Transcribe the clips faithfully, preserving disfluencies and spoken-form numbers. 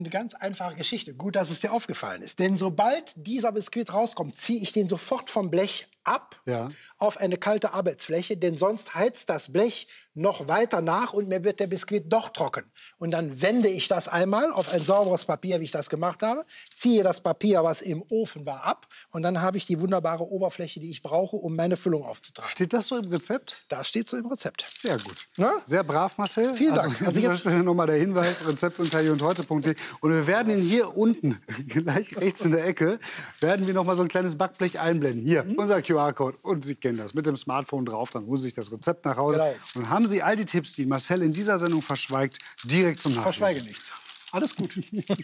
Eine ganz einfache Geschichte. Gut, dass es dir aufgefallen ist. Denn sobald dieser Biskuit rauskommt, ziehe ich den sofort vom Blech ab ja. auf eine kalte Arbeitsfläche. Denn sonst heizt das Blech noch weiter nach und mir wird der Biskuit doch trocken. Und dann wende ich das einmal auf ein sauberes Papier, wie ich das gemacht habe, ziehe das Papier, was im Ofen war, ab und dann habe ich die wunderbare Oberfläche, die ich brauche, um meine Füllung aufzutragen. Steht das so im Rezept? Das steht so im Rezept. Sehr gut. Na? Sehr brav, Marcel. Vielen Dank. Also an dieser Stelle nochmal der Hinweis, Rezept unter hier und heute punkt de. Und wir werden ihn hier unten, gleich rechts in der Ecke, werden wir noch mal so ein kleines Backblech einblenden. Hier, mhm. unser Q R-Code. Und Sie kennen das. Mit dem Smartphone drauf, dann holen Sie sich das Rezept nach Hause. Genau. Und haben Sie all die Tipps, die Marcel in dieser Sendung verschweigt, direkt zum Nachlesen. Verschweige nichts. Alles gut.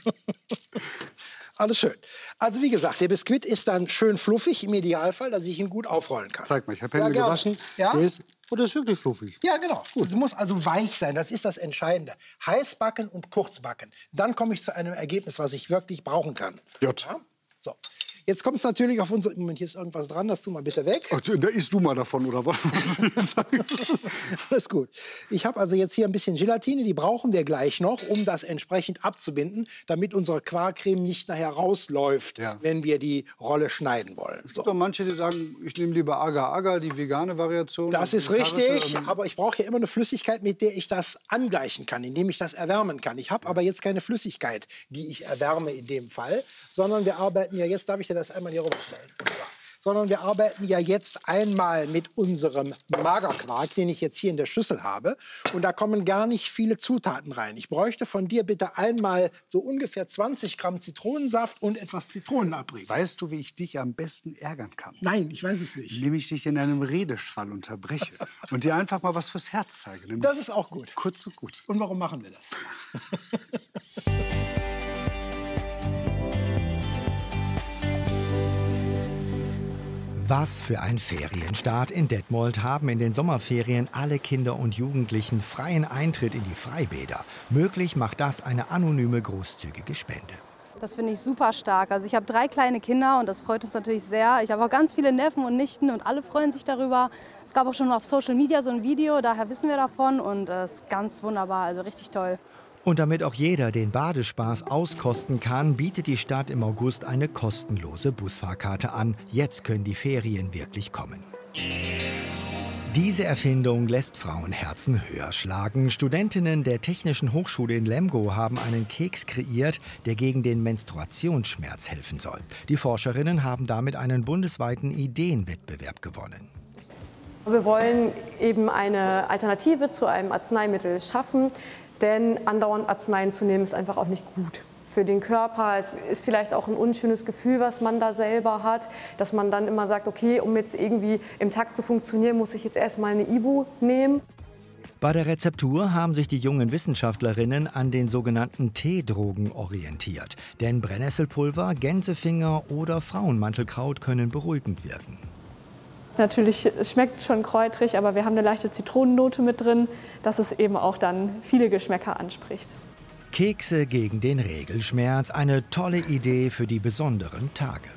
Alles schön. Also wie gesagt, der Biskuit ist dann schön fluffig im Idealfall, dass ich ihn gut aufrollen kann. Zeig mal, ich habe Hände ja, gewaschen. Ja? Der ist, oh, der ist wirklich fluffig. Ja, genau. Es muss also weich sein, das ist das Entscheidende. Heiß backen und kurz backen. Dann komme ich zu einem Ergebnis, was ich wirklich brauchen kann. J. Ja? So. Jetzt kommt es natürlich auf unsere... Moment, hier ist irgendwas dran, das tu mal bitte weg. Ach, da isst du mal davon, oder was? Das ist gut. Ich habe also jetzt hier ein bisschen Gelatine, die brauchen wir gleich noch, um das entsprechend abzubinden, damit unsere Quarkcreme nicht nachher rausläuft, ja. wenn wir die Rolle schneiden wollen. Es gibt doch manche, die sagen, ich nehme lieber Agar-Agar, die vegane Variation. Das ist richtig, aber ich brauche ja immer eine Flüssigkeit, mit der ich das angleichen kann, indem ich das erwärmen kann. Ich habe aber jetzt keine Flüssigkeit, die ich erwärme in dem Fall, sondern wir arbeiten ja jetzt, darf ich dir das einmal hier rüberstellen. Sondern wir arbeiten ja jetzt einmal mit unserem Magerquark, den ich jetzt hier in der Schüssel habe. Und da kommen gar nicht viele Zutaten rein. Ich bräuchte von dir bitte einmal so ungefähr zwanzig Gramm Zitronensaft und etwas Zitronenabrieb. Weißt du, wie ich dich am besten ärgern kann? Nein, ich weiß es nicht. Indem ich dich in einem Redeschwall unterbreche und dir einfach mal was fürs Herz zeige. Das ist auch gut. Kurz und gut. Und warum machen wir das? Was für ein Ferienstart. In Detmold haben in den Sommerferien alle Kinder und Jugendlichen freien Eintritt in die Freibäder. Möglich macht das eine anonyme, großzügige Spende. Das finde ich super stark. Also ich habe drei kleine Kinder und das freut uns natürlich sehr. Ich habe auch ganz viele Neffen und Nichten und alle freuen sich darüber. Es gab auch schon auf Social Media so ein Video, daher wissen wir davon und es ist ganz wunderbar, also richtig toll. Und damit auch jeder den Badespaß auskosten kann, bietet die Stadt im August eine kostenlose Busfahrkarte an. Jetzt können die Ferien wirklich kommen. Diese Erfindung lässt Frauenherzen höher schlagen. Studentinnen der Technischen Hochschule in Lemgo haben einen Keks kreiert, der gegen den Menstruationsschmerz helfen soll. Die Forscherinnen haben damit einen bundesweiten Ideenwettbewerb gewonnen. Wir wollen eben eine Alternative zu einem Arzneimittel schaffen. Denn andauernd Arzneien zu nehmen, ist einfach auch nicht gut für den Körper. Es ist vielleicht auch ein unschönes Gefühl, was man da selber hat, dass man dann immer sagt, okay, um jetzt irgendwie im Takt zu funktionieren, muss ich jetzt erstmal eine Ibu nehmen. Bei der Rezeptur haben sich die jungen Wissenschaftlerinnen an den sogenannten Teedrogen orientiert. Denn Brennnesselpulver, Gänsefinger oder Frauenmantelkraut können beruhigend wirken. Natürlich, es schmeckt schon kräutrig, aber wir haben eine leichte Zitronennote mit drin, dass es eben auch dann viele Geschmäcker anspricht. Kekse gegen den Regelschmerz, eine tolle Idee für die besonderen Tage.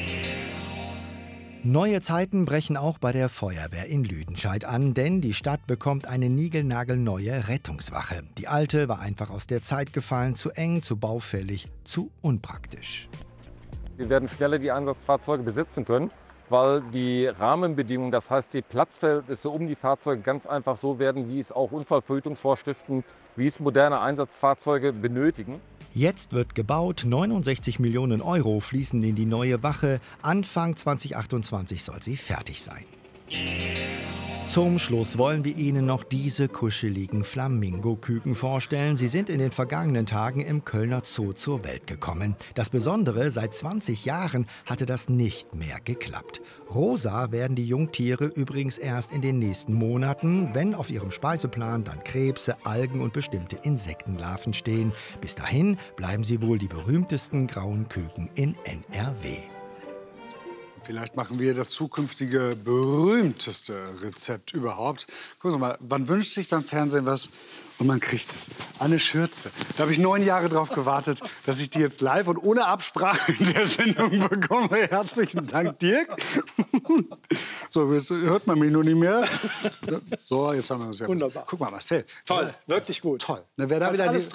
Neue Zeiten brechen auch bei der Feuerwehr in Lüdenscheid an, denn die Stadt bekommt eine niegelnagelneue Rettungswache. Die alte war einfach aus der Zeit gefallen, zu eng, zu baufällig, zu unpraktisch. Wir werden schneller die Einsatzfahrzeuge besitzen können, weil die Rahmenbedingungen, das heißt die Platzverhältnisse um die Fahrzeuge ganz einfach so werden, wie es auch Unfallverhütungsvorschriften, wie es moderne Einsatzfahrzeuge benötigen. Jetzt wird gebaut, neunundsechzig Millionen Euro fließen in die neue Wache. Anfang zweitausendachtundzwanzig soll sie fertig sein. Zum Schluss wollen wir Ihnen noch diese kuscheligen Flamingo-Küken vorstellen. Sie sind in den vergangenen Tagen im Kölner Zoo zur Welt gekommen. Das Besondere, seit zwanzig Jahren hatte das nicht mehr geklappt. Rosa werden die Jungtiere übrigens erst in den nächsten Monaten, wenn auf ihrem Speiseplan dann Krebse, Algen und bestimmte Insektenlarven stehen. Bis dahin bleiben sie wohl die berühmtesten grauen Küken in N R W. Vielleicht machen wir das zukünftige berühmteste Rezept überhaupt. Gucken Sie mal, man wünscht sich beim Fernsehen was und man kriegt es. Eine Schürze. Da habe ich neun Jahre drauf gewartet, dass ich die jetzt live und ohne Absprache in der Sendung bekomme. Herzlichen Dank, Dirk. So, jetzt hört man mich nur nicht mehr. So, jetzt haben wir uns ja. Wunderbar. Guck mal, Marcel. Toll, wirklich gut. Toll. Na, wer da Kannst wieder alles die, tragen.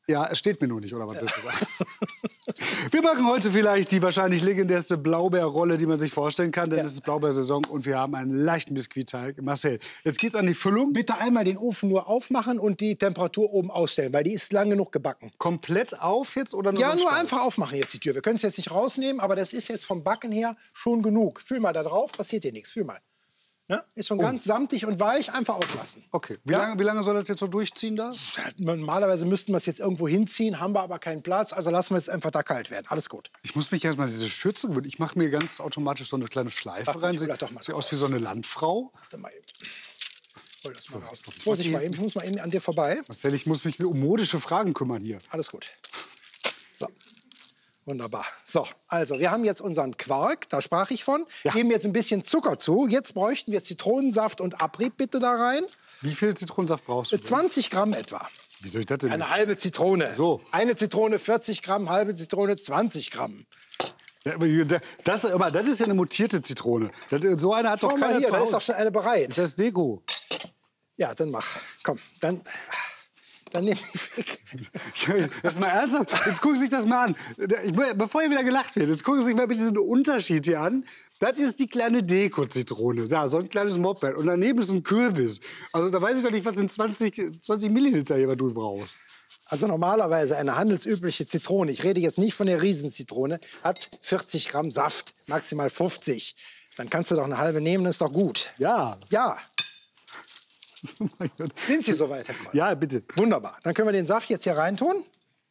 Ja, es steht mir nur nicht, oder was willst du sagen? Wir machen heute vielleicht die wahrscheinlich legendärste Blaubeerrolle, die man sich vorstellen kann, denn Ja. es ist Blaubeersaison und wir haben einen leichten Biskuitteig. Marcel, jetzt geht's an die Füllung. Bitte einmal den Ofen nur aufmachen und die Temperatur oben ausstellen, weil die ist lang genug gebacken. Komplett auf jetzt oder nur Ja, so ein nur Spalt? einfach aufmachen jetzt die Tür. Wir können es jetzt nicht rausnehmen, aber das ist jetzt vom Backen her schon genug. Fühl mal da drauf, passiert hier nichts. Fühl mal. Ne? Ist schon ganz samtig und weich, einfach auflassen. Okay, wie, Ja? lange, wie lange soll das jetzt so durchziehen da? Normalerweise müssten wir es jetzt irgendwo hinziehen, haben wir aber keinen Platz, also lassen wir es einfach da kalt werden. Alles gut. Ich muss mich erstmal diese Schürze gewöhnen. Ich mache mir ganz automatisch so eine kleine Schleife Ach, rein. ich hol Sieht, das doch mal sieht aus raus. wie so eine Landfrau. Warte mal eben. Hol das mal raus. Vorsicht mal eben, ich muss mal eben an dir vorbei. Marcel, ich muss mich um modische Fragen kümmern hier. Alles gut. So. Wunderbar. So, also wir haben jetzt unseren Quark, da sprach ich von. Ja. Geben jetzt ein bisschen Zucker zu. Jetzt bräuchten wir Zitronensaft und Abrieb bitte da rein. Wie viel Zitronensaft brauchst du? denn? zwanzig Gramm etwa. Wie soll ich das denn Eine wissen? halbe Zitrone. So. Eine Zitrone vierzig Gramm, halbe Zitrone zwanzig Gramm. Ja, aber das, aber das ist ja eine mutierte Zitrone. Das, so eine hat doch Schau mal keiner hier, zu da ist Hause. doch schon eine bereit. Das ist Deko. Ja, dann mach. Komm, dann, dann nehme ich weg. Jetzt mal ernsthaft, jetzt gucken Sie sich das mal an. Ich, bevor hier wieder gelacht wird, jetzt gucken Sie sich mal bitte diesen Unterschied hier an. Das ist die kleine Deko-Zitrone. Ja, so ein kleines Moped. Und daneben ist ein Kürbis. Also da weiß ich doch nicht, was sind zwanzig, zwanzig Milliliter hier, was du brauchst. Also normalerweise eine handelsübliche Zitrone, ich rede jetzt nicht von der Riesenzitrone, hat vierzig Gramm Saft, maximal fünfzig. Dann kannst du doch eine halbe nehmen, das ist doch gut. Ja. Ja, Oh mein Gott. sind Sie soweit, Herr Kroll? Ja, bitte. Wunderbar. Dann können wir den Saft jetzt hier reintun.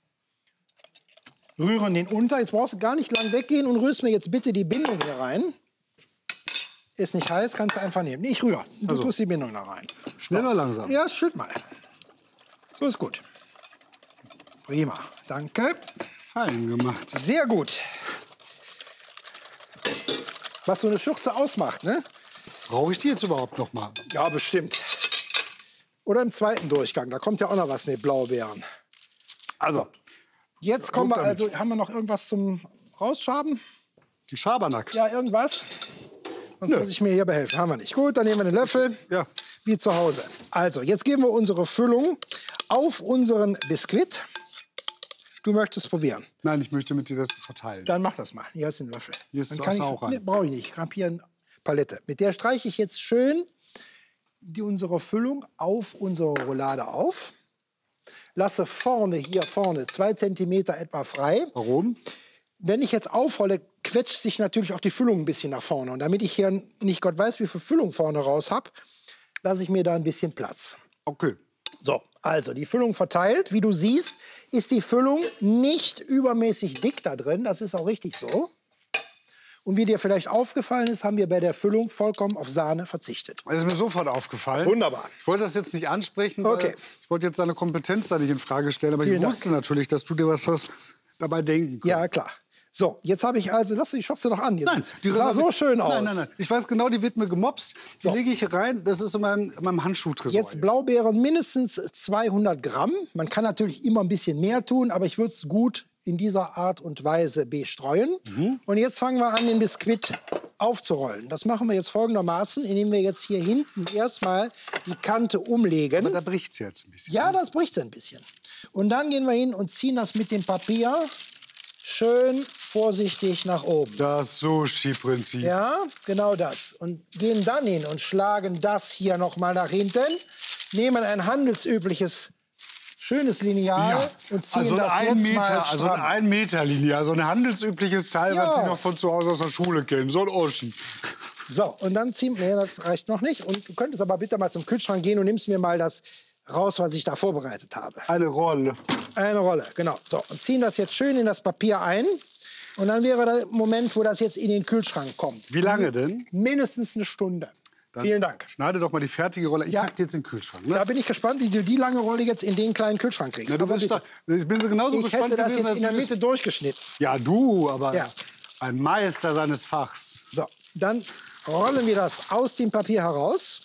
Rühren den unter. Jetzt brauchst du gar nicht lang weggehen und rührst mir jetzt bitte die Bindung hier rein. Ist nicht heiß, kannst du einfach nehmen. Nee, ich rühre. Du Also. tust die Bindung da rein. Schnell oder langsam? Ja, schütt mal. So ist gut. Prima. Danke. Fein gemacht. Sehr gut. Was so eine Schürze ausmacht, ne? Brauche ich die jetzt überhaupt noch mal? Ja, bestimmt. Oder im zweiten Durchgang. Da kommt ja auch noch was mit Blaubeeren. Also, Jetzt kommen wir damit. also. Haben wir noch irgendwas zum Rausschaben? die Schabernack. Ja, irgendwas? Sonst Nö. muss ich mir hier behelfen. Haben wir nicht. Gut, dann nehmen wir einen Löffel. Ja. Wie zu Hause. Also, jetzt geben wir unsere Füllung auf unseren Biskuit. Du möchtest probieren. Nein, ich möchte mit dir das verteilen. Dann mach das mal. Hier ist ein Löffel. Hier ist Dann das kann ich, auch rein. nee, brauche ich nicht. Ich habe hier eine Palette. Mit der streiche ich jetzt schön die, unsere Füllung auf unsere Roulade auf. Lasse vorne, hier vorne, zwei Zentimeter etwa frei. Warum? Wenn ich jetzt aufrolle, quetscht sich natürlich auch die Füllung ein bisschen nach vorne. Und damit ich hier nicht Gott weiß, wie viel Füllung vorne raus habe, lasse ich mir da ein bisschen Platz. Okay. So, also die Füllung verteilt. Wie du siehst, ist die Füllung nicht übermäßig dick da drin. Das ist auch richtig so. Und wie dir vielleicht aufgefallen ist, haben wir bei der Füllung vollkommen auf Sahne verzichtet. Das ist mir sofort aufgefallen. Wunderbar. Ich wollte das jetzt nicht ansprechen, weil Okay. ich wollte jetzt deine Kompetenz da nicht in Frage stellen. Aber Vielen ich Dank. wusste natürlich, dass du dir was hast dabei denken kannst. Ja, klar. So, jetzt habe ich also, lass die Schürze doch an. Jetzt Nein, die sah so schön aus. Nein, nein, nein. Ich weiß genau, die wird mir gemopst. Die So. lege ich hier rein. Das ist in meinem, in meinem Handschuhtresor. Jetzt Blaubeeren mindestens zweihundert Gramm. Man kann natürlich immer ein bisschen mehr tun, aber ich würde es gut in dieser Art und Weise bestreuen. Mhm. Und jetzt fangen wir an, den Biskuit aufzurollen. Das machen wir jetzt folgendermaßen, indem wir jetzt hier hinten erstmal die Kante umlegen. Aber da bricht es jetzt ein bisschen. Ja, das bricht ein bisschen. Und dann gehen wir hin und ziehen das mit dem Papier schön vorsichtig nach oben. Das Sushi-Prinzip. Ja, genau das. Und gehen dann hin und schlagen das hier noch mal nach hinten, nehmen ein handelsübliches schönes Lineal und ziehen also das ein jetzt Meter, mal also stramm. ein Meter Linie, also ein handelsübliches Teil, Ja. was Sie noch von zu Hause aus der Schule kennen, so ein Oschi. So, und dann ziehen wir, das reicht noch nicht. Und du könntest aber bitte mal zum Kühlschrank gehen und nimmst mir mal das raus, was ich da vorbereitet habe. Eine Rolle. Eine Rolle, genau. So, und ziehen das jetzt schön in das Papier ein. Und dann wäre der Moment, wo das jetzt in den Kühlschrank kommt. Wie lange denn? Mindestens eine Stunde. Vielen Dank. Schneide doch mal die fertige Rolle. Ich Ja. pack die jetzt in den Kühlschrank. Ne? Da bin ich gespannt, wie du die lange Rolle jetzt in den kleinen Kühlschrank kriegst. Na, du Aber bist bitte. doch, ich bin so genauso Ich gespannt hätte das gewesen, jetzt in der als du Mitte durchgeschnitten. das- Ja, du, aber Ja. ein Meister seines Fachs. So, dann rollen wir das aus dem Papier heraus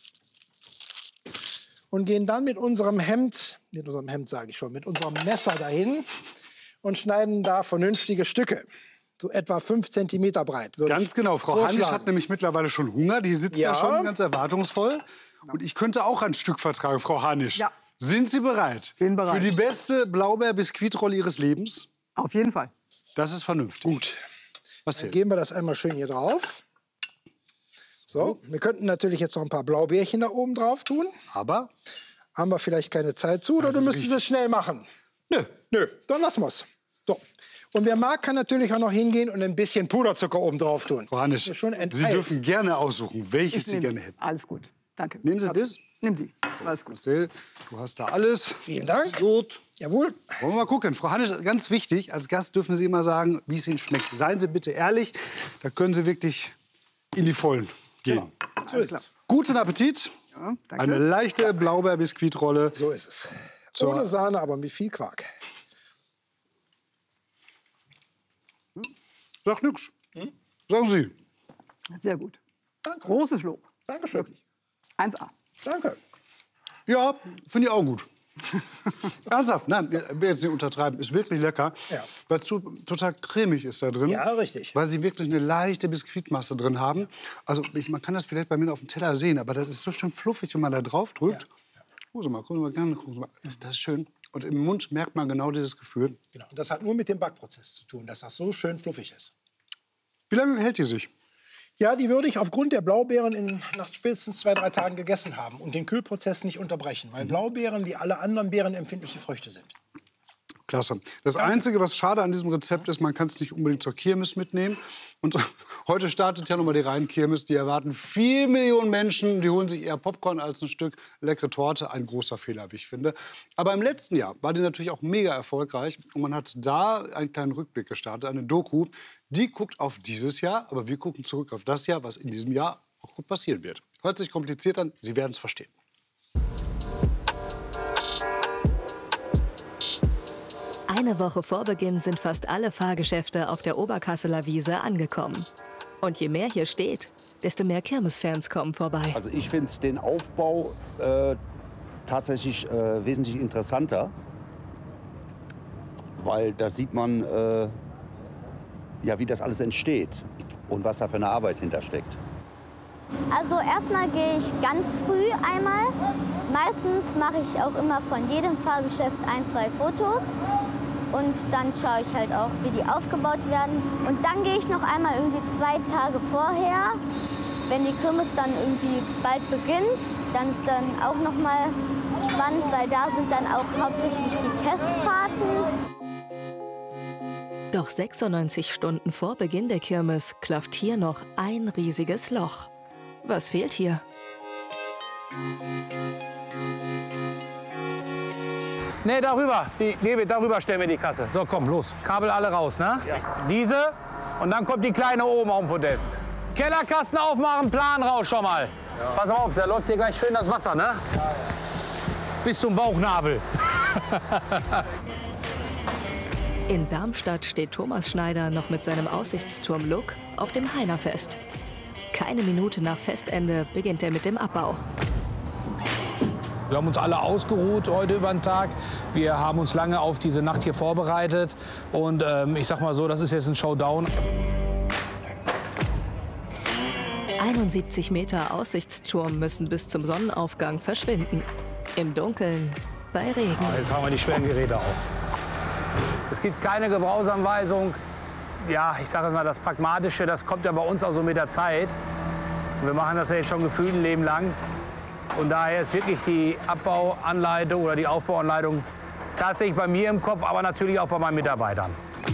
und gehen dann mit unserem Hemd, mit unserem Hemd sage ich schon, mit unserem Messer dahin und schneiden da vernünftige Stücke. So etwa fünf Zentimeter breit. würde Ganz ich genau. Frau Hanisch vorschlagen. hat nämlich mittlerweile schon Hunger. Die sitzt Ja. da schon ganz erwartungsvoll. Und ich könnte auch ein Stück vertragen, Frau Hanisch. Ja. Sind Sie bereit? Bin bereit. Für die beste Blaubeer-Biskuitrolle Ihres Lebens? Auf jeden Fall. Das ist vernünftig. Gut. Was Dann zählt? geben wir das einmal schön hier drauf. So, wir könnten natürlich jetzt noch ein paar Blaubeerchen da oben drauf tun. Aber? Haben wir vielleicht keine Zeit zu oder Das du ist müsstest richtig. es schnell machen? Nö. Nö, dann lassen wir es. So. Und wer mag, kann natürlich auch noch hingehen und ein bisschen Puderzucker oben drauf tun. Frau Hanisch, Schon Sie enteilt. dürfen gerne aussuchen, welches Sie nehm gerne die. hätten. Alles gut. Danke. Nehmen Sie Hab's. das? Nimm die. Alles gut. Marcel, du hast da alles. Vielen Dank. Gut. Jawohl. Wollen wir mal gucken. Frau Hanisch, ganz wichtig, als Gast dürfen Sie immer sagen, wie es Ihnen schmeckt. Seien Sie bitte ehrlich, da können Sie wirklich in die Vollen gehen. Genau. So Alles ist klar. es. Guten Appetit. Ja, danke. Eine leichte Blaubeer-Biskuitrolle. So ist es. So. Ohne Sahne, aber mit viel Quark. Sagt nix. Sagen Sie. Sehr gut. Danke. Großes Lob. Dankeschön. Wirklich. eins A. Danke. Ja, finde ich auch gut. Ernsthaft, nein, ich will jetzt nicht untertreiben. Ist wirklich lecker, Ja. weil es so total cremig ist da drin. Ja, richtig. Weil sie wirklich eine leichte Biskuitmasse drin haben. Also ich, man kann das vielleicht bei mir auf dem Teller sehen, aber das ist so schön fluffig, wenn man da drauf drückt. Ja, ja. Gucken Sie mal, gucken Sie mal gerne, gucken Sie mal. Ist das schön? Und im Mund merkt man genau dieses Gefühl. Genau. Und das hat nur mit dem Backprozess zu tun, dass das so schön fluffig ist. Wie lange hält die sich? Ja, die würde ich aufgrund der Blaubeeren in, nach spätestens zwei, drei Tagen gegessen haben und den Kühlprozess nicht unterbrechen, weil Blaubeeren wie alle anderen Beeren empfindliche Früchte sind. Klasse. Das Einzige, was schade an diesem Rezept ist, man kann es nicht unbedingt zur Kirmes mitnehmen. Und heute startet ja nochmal die Rhein-Kirmes. Die erwarten vier Millionen Menschen. Die holen sich eher Popcorn als ein Stück leckere Torte. Ein großer Fehler, wie ich finde. Aber im letzten Jahr war die natürlich auch mega erfolgreich. Und man hat da einen kleinen Rückblick gestartet, eine Doku. Die guckt auf dieses Jahr, aber wir gucken zurück auf das Jahr, was in diesem Jahr auch gut passieren wird. Hört sich kompliziert an, Sie werden es verstehen. Eine Woche vor Beginn sind fast alle Fahrgeschäfte auf der Oberkasseler Wiese angekommen. Und je mehr hier steht, desto mehr Kirmesfans kommen vorbei. Also ich finde den Aufbau äh, tatsächlich äh, wesentlich interessanter, weil da sieht man, äh, ja, wie das alles entsteht und was da für eine Arbeit hintersteckt. Also erstmal gehe ich ganz früh einmal. Meistens mache ich auch immer von jedem Fahrgeschäft ein, zwei Fotos. Und dann schaue ich halt auch, wie die aufgebaut werden. Und dann gehe ich noch einmal irgendwie zwei Tage vorher, wenn die Kirmes dann irgendwie bald beginnt. Dann ist dann auch noch mal spannend, weil da sind dann auch hauptsächlich die Testfahrten. Doch sechsundneunzig Stunden vor Beginn der Kirmes klafft hier noch ein riesiges Loch. Was fehlt hier? Nee, darüber. Die, Gebe, darüber stellen wir die Kasse. So, komm, los. Kabel alle raus, ne? Ja. Diese. Und dann kommt die kleine oben auf dem Podest. Kellerkasten aufmachen, Plan raus schon mal. Ja. Pass auf, da läuft hier gleich schön das Wasser, ne? Ja, ja. Bis zum Bauchnabel. In Darmstadt steht Thomas Schneider noch mit seinem Aussichtsturm-Look auf dem Heinerfest. Keine Minute nach Festende beginnt er mit dem Abbau. Wir haben uns alle ausgeruht heute über den Tag. Wir haben uns lange auf diese Nacht hier vorbereitet. Und ähm, ich sag mal so, das ist jetzt ein Showdown. einundsiebzig Meter Aussichtsturm müssen bis zum Sonnenaufgang verschwinden. Im Dunkeln, bei Regen. Ah, jetzt fahren wir die schweren Geräte auf. Es gibt keine Gebrauchsanweisung. Ja, ich sage mal, das Pragmatische, das kommt ja bei uns auch so mit der Zeit. Und wir machen das ja jetzt schon gefühlt ein Leben lang. Und daher ist wirklich die Abbauanleitung oder die Aufbauanleitung tatsächlich bei mir im Kopf, aber natürlich auch bei meinen Mitarbeitern.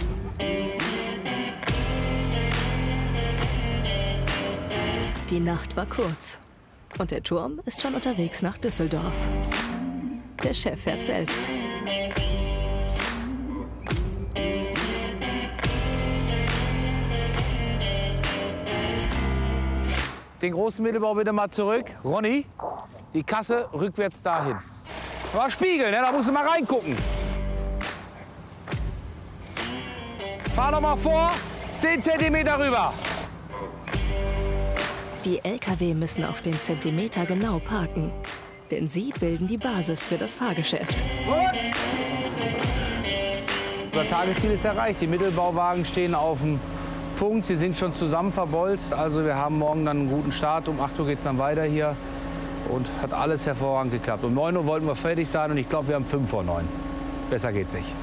Die Nacht war kurz. Und der Turm ist schon unterwegs nach Düsseldorf. Der Chef fährt selbst. Den großen Mittelbau bitte mal zurück. Ronny, die Kasse rückwärts dahin. Aber Spiegel, ne? Da musst du mal reingucken. Fahr doch mal vor, zehn Zentimeter rüber. Die L K W müssen auf den Zentimeter genau parken. Denn sie bilden die Basis für das Fahrgeschäft. Unser Tagesziel ist erreicht. Die Mittelbauwagen stehen auf dem Punkt. Sie sind schon zusammen verbolzt. Also wir haben morgen dann einen guten Start. Um acht Uhr geht es dann weiter hier. und hat alles hervorragend geklappt. Um neun Uhr wollten wir fertig sein und ich glaube, wir haben fünf vor neun. Besser geht's nicht.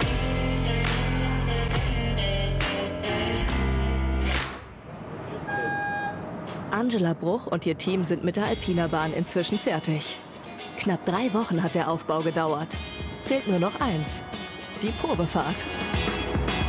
Angela Bruch und ihr Team sind mit der Alpina-Bahn inzwischen fertig. Knapp drei Wochen hat der Aufbau gedauert. Fehlt nur noch eins: die Probefahrt.